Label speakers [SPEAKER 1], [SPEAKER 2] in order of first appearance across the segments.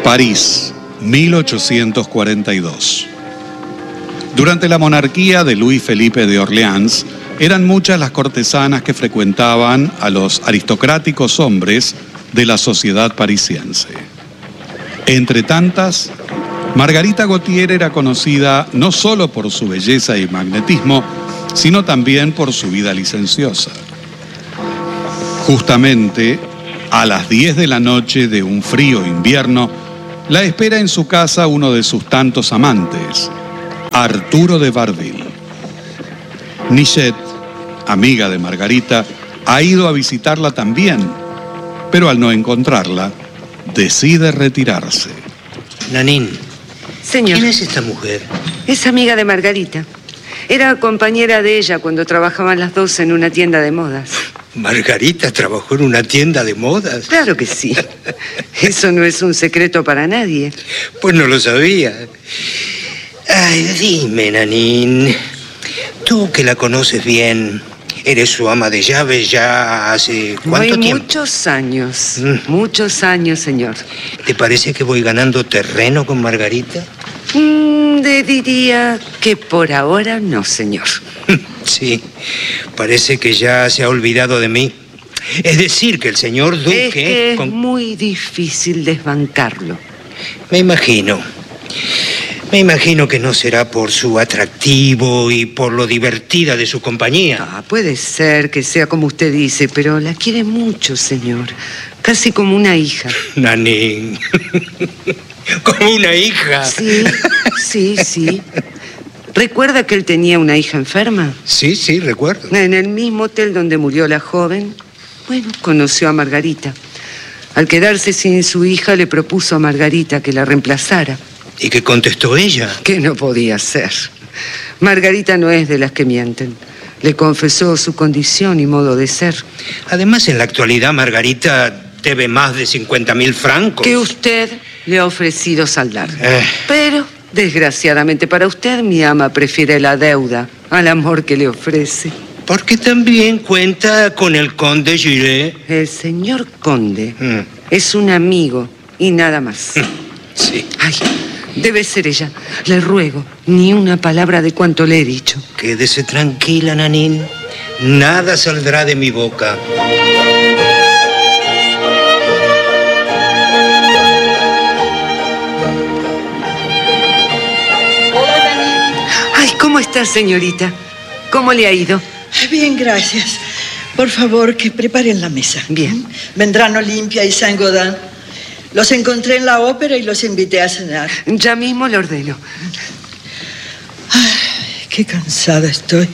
[SPEAKER 1] París, 1842. Durante la monarquía de Luis Felipe de Orleans, eran muchas las cortesanas que frecuentaban a los aristocráticos hombres de la sociedad parisiense. Entre tantas, Margarita Gautier era conocida no solo por su belleza y magnetismo, sino también por su vida licenciosa. Justamente, a las 10 de la noche de un frío invierno, la espera en su casa uno de sus tantos amantes, Arturo de Varville. Nichette, amiga de Margarita, ha ido a visitarla también, pero al no encontrarla, decide retirarse.
[SPEAKER 2] Nanín.
[SPEAKER 3] Señor.
[SPEAKER 2] ¿Quién es esta mujer?
[SPEAKER 3] Es amiga de Margarita. Era compañera de ella cuando trabajaban las dos en una tienda de modas.
[SPEAKER 2] ¿Margarita trabajó en una tienda de modas?
[SPEAKER 3] Claro que sí. Eso no es un secreto para nadie.
[SPEAKER 2] Pues no lo sabía. Ay, dime, Nanín. Tú que la conoces bien, eres su ama de llaves ya hace ¿cuánto tiempo?
[SPEAKER 3] Muchos años, señor.
[SPEAKER 2] ¿Te parece que voy ganando terreno con Margarita?
[SPEAKER 3] Le diría que por ahora no, señor.
[SPEAKER 2] Sí, parece que ya se ha olvidado de mí. Es decir, que el señor duque...
[SPEAKER 3] Es que es muy difícil desbancarlo.
[SPEAKER 2] Me imagino que no será por su atractivo y por lo divertida de su compañía.
[SPEAKER 3] Puede ser que sea como usted dice, pero la quiere mucho, señor. Casi como una hija.
[SPEAKER 2] Nanín. ¿Como una hija?
[SPEAKER 3] Sí. ¿Recuerda que él tenía una hija enferma?
[SPEAKER 2] Sí, recuerdo.
[SPEAKER 3] En el mismo hotel donde murió la joven, conoció a Margarita. Al quedarse sin su hija, le propuso a Margarita que la reemplazara.
[SPEAKER 2] ¿Y qué contestó ella?
[SPEAKER 3] Que no podía ser. Margarita no es de las que mienten. Le confesó su condición y modo de ser.
[SPEAKER 2] Además, en la actualidad, Margarita debe más de 50.000 francos.
[SPEAKER 3] Que usted le ha ofrecido saldar. Pero, desgraciadamente para usted, mi ama prefiere la deuda al amor que le ofrece.
[SPEAKER 2] Porque también cuenta con el conde Gillet.
[SPEAKER 3] El señor conde es un amigo y nada más.
[SPEAKER 2] Sí.
[SPEAKER 3] Ay, debe ser ella. Le ruego, ni una palabra de cuanto le he dicho.
[SPEAKER 2] Quédese tranquila, Nanín. Nada saldrá de mi boca.
[SPEAKER 3] Ay, ¿cómo está, señorita? ¿Cómo le ha ido?
[SPEAKER 4] Bien, gracias. Por favor, que preparen la mesa.
[SPEAKER 3] Bien.
[SPEAKER 4] Vendrán Olimpia y Saint-Gaudens. Los encontré en la ópera y los invité a cenar.
[SPEAKER 3] Ya mismo lo ordeno.
[SPEAKER 4] Ay, qué cansada estoy.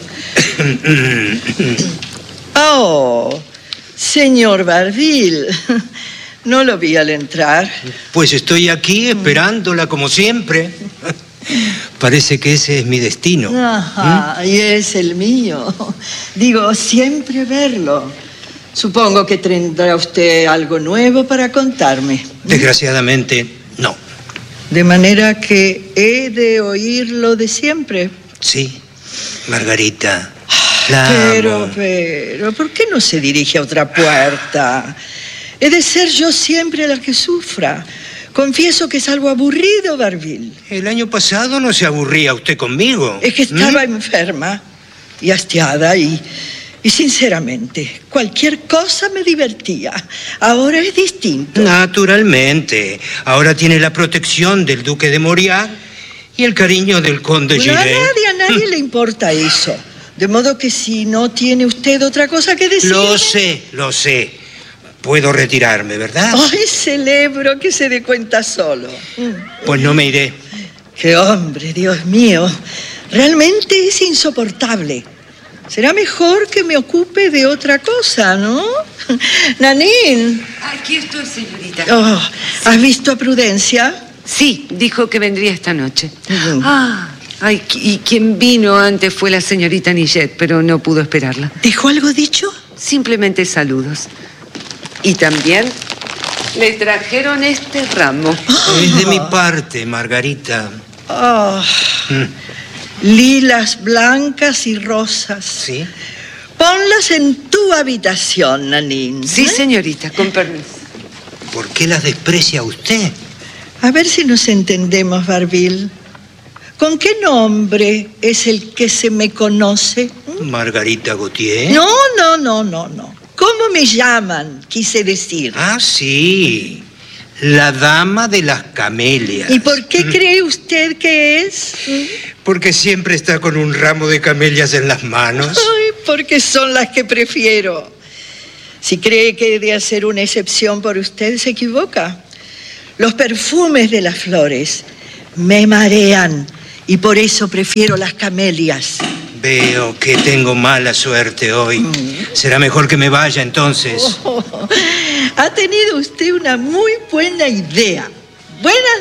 [SPEAKER 4] Oh, señor Varville. No lo vi al entrar.
[SPEAKER 2] Pues estoy aquí esperándola como siempre. Parece que ese es mi destino.
[SPEAKER 4] Ajá, y es el mío. Digo, siempre verlo. Supongo que tendrá usted algo nuevo para contarme.
[SPEAKER 2] Desgraciadamente, no.
[SPEAKER 4] De manera que he de oírlo de siempre.
[SPEAKER 2] Sí, Margarita.
[SPEAKER 4] Pero, ¿por qué no se dirige a otra puerta? He de ser yo siempre la que sufra. Confieso que es algo aburrido, Varville.
[SPEAKER 2] El año pasado no se aburría usted conmigo.
[SPEAKER 4] Es que estaba enferma y hastiada y sinceramente, cualquier cosa me divertía. Ahora es distinto.
[SPEAKER 2] Naturalmente. Ahora tiene la protección del duque de Mauriac y el cariño del conde Gillet.
[SPEAKER 4] A nadie le importa eso. De modo que si no tiene usted otra cosa que decir...
[SPEAKER 2] Lo sé. Puedo retirarme, ¿verdad?
[SPEAKER 4] Ay, celebro que se dé cuenta solo.
[SPEAKER 2] Pues no me iré.
[SPEAKER 4] ¡Qué hombre, Dios mío! Realmente es insoportable. Será mejor que me ocupe de otra cosa, ¿no? Nanín.
[SPEAKER 3] Aquí estoy, señorita.
[SPEAKER 4] Oh, ¿has visto a Prudencia?
[SPEAKER 3] Sí, dijo que vendría esta noche. Y quien vino antes fue la señorita Nichette, pero no pudo esperarla.
[SPEAKER 4] ¿Dejó algo dicho?
[SPEAKER 3] Simplemente saludos. Y también le trajeron este ramo.
[SPEAKER 2] Es de mi parte, Margarita.
[SPEAKER 4] Lilas blancas y rosas.
[SPEAKER 2] ¿Sí?
[SPEAKER 4] Ponlas en tu habitación, Nanín.
[SPEAKER 3] Sí, señorita, con permiso.
[SPEAKER 2] ¿Por qué las desprecia usted?
[SPEAKER 4] A ver si nos entendemos, Barbil. ¿Con qué nombre es el que se me conoce?
[SPEAKER 2] Margarita Gautier.
[SPEAKER 4] No. ¿Cómo me llaman? Quise decir.
[SPEAKER 2] Ah, sí. La dama de las camelias.
[SPEAKER 4] ¿Y por qué cree usted que es?
[SPEAKER 2] Porque siempre está con un ramo de camelias en las manos.
[SPEAKER 4] Ay, porque son las que prefiero. Si cree que he de hacer una excepción por usted, se equivoca. Los perfumes de las flores me marean y por eso prefiero las camelias.
[SPEAKER 2] Veo que tengo mala suerte hoy. Será mejor que me vaya entonces.
[SPEAKER 4] Ha tenido usted una muy buena idea. Buenas